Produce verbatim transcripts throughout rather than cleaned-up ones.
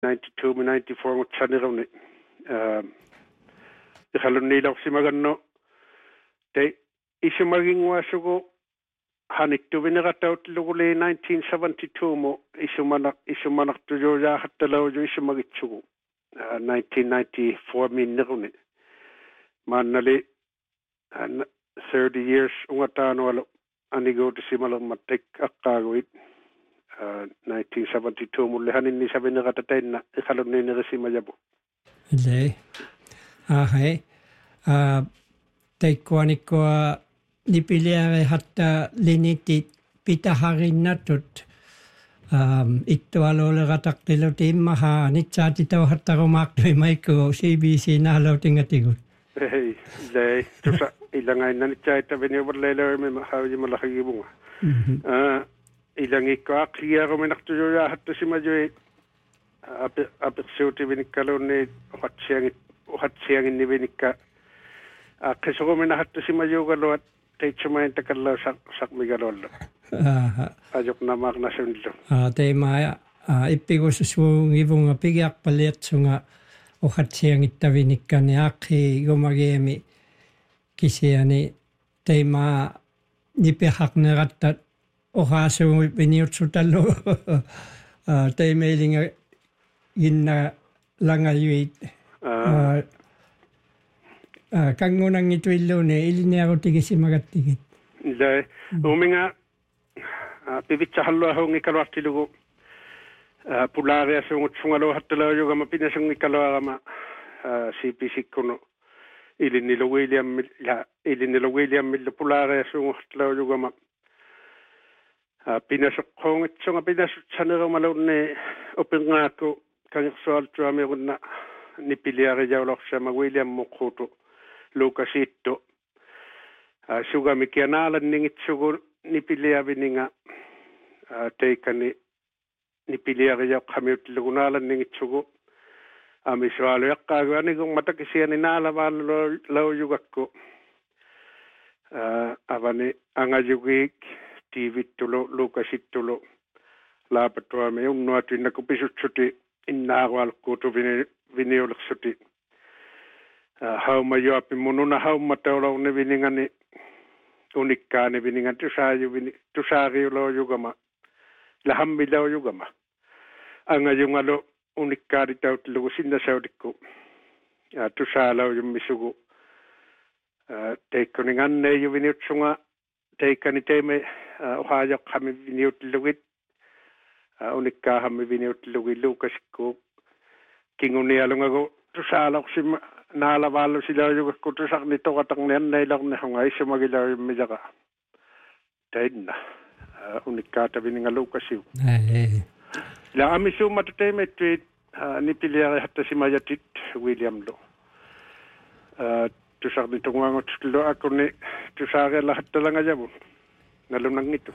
ninety-two mi ninety-four ngot saniruni ikhalun nilaw simaganno te isumagingwasugo hanittu vinerattauttiluguli nineteen seventy-two mo isumanak isumanartujoja hattalawju isumagitsugu nineteen ninety-four minniruni maannali thirty years ungataanualu anigouti simalermattek aqqaaguit nineteen seventy-two mulle haninni savineratateinna ikhalunniinirisimajabu le ahe a teikkuanikkoa nipiliare hatta liniti pitaharinnatut um ittualolerataqtilut immaha nitsaatitau hattarumaaqtui maikku C B C naalautingatigut ei le tusa ilangainna nitsaita veniuverleilermi haujimalakhigibunga ah ilangikko aqliaruminartujuja hattusimajui ape apexuti vinikkalunni hatsiangit hatsianginni vinikka aqisugumina hattusimajugaluat teitsumain takalla sak sakmigalollo aha ajokna magnasunillu ah teimaya ippigusussuungivunga pigiarpaliatsunga uhatsiangittavinikkanni aqi gumageemi kisiani teima nipihaqnerattat ohaasugu viniutsutallu teimeilinga inna langayuit kangunangituillune iliniarutigisimagatigit le uminga pivitsahallu hungikaluartilugu pulaariasungutsungalo hattalajugama pinasungikaloarama C P sikkuno ilinilo William la ilinilo William millu pulaariasungu hattalajugama pinasuqqoongitsunga pinasutsanermalunni upingaakku kangersualtuamigunna nipiliarijaulorsama William muqqutu Lucasitto sugami kianaalanningitsugu nipiliavininga teikani nipiliarijauqamiuttilugunaalanningitsugu amisualuyaqqaagu anigung matakisiani naalavaalu laujugakku avani angajugik tiivittulo Lucasittulo laapatuami unnuatuinnaku pisutsuti innaarualkuutu vini viniulersuti hauma joapi mununa hauma taulaunni viningani unikkaani viningan tusaaju vini tusaariuloojugama lahammilaujugama angajungalu unikkaari tauttilugu sinnasautikku tusaalaujumisugu teikkuninganneeju viniutsunga teikkani teime ohaajoqqami viniutlugit unikkahammi viniutlugi Lukasikku kingunialungagu tusaalaqsim naalavallu silajugakku tusaqni toqataqniannailarni hunga issumagilajummijaqa tainna unikkaata vininga Lukasiu la amisummatu teimettuit nipiliari hattasimajatit William lo tusaqni tunguangutlu akunni tusaarella hattalangajavun nalunangitu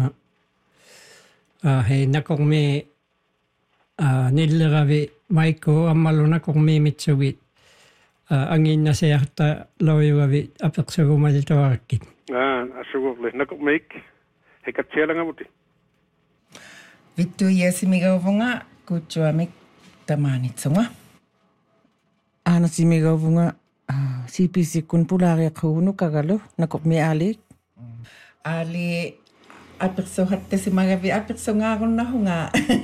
ah he nakongme ah nilleravi maiko ammalunakongme mitsuwit anginna se hatta loyuavi apersugumalitoarkit ah asugulle nakongmeik hekatsialangamuti vittu yesimigavunga kutsuamik tamanitsunga anasimigavunga C P C kun pulaariaqhugunu kagalu nakongme alik ali aperso hattasimagavi apersongaarunahunga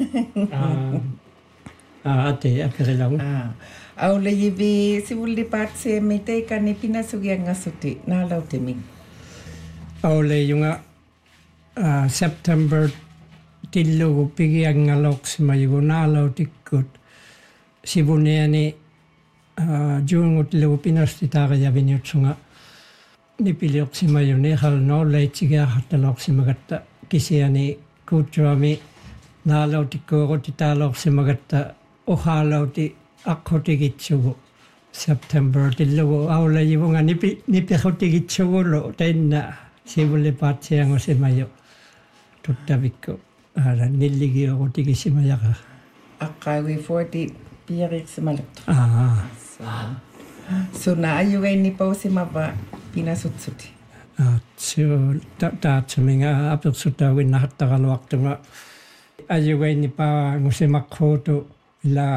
ah ate aperilang ah aule yivi sivulli paatse miteikani pinasugiangasuti naalautemi aule yunga September tillugu pigiangaloksimajugu naalautikut sivuniani juungutlugu pinastitaarajaviniutsunga nipilioqsimajuni halno leitsigiarhattalorsimagatta kisiani kuutsuami naalautikkuurutitaaloorsimagatta uhaalauti aqqhutigitsugu September tillugu aulajivunga nipi nipirhutigitsugulu tainna sivulipaatsiangusimaju tuttavikku ala nilligiorutigisimajara aqqaawi forty piariksimalut ah so na ayugaini pausimava pinasutsuti so taatsuminga apersutawinna hattaraluartunga ayugaini pa ngusimaqqhuutu la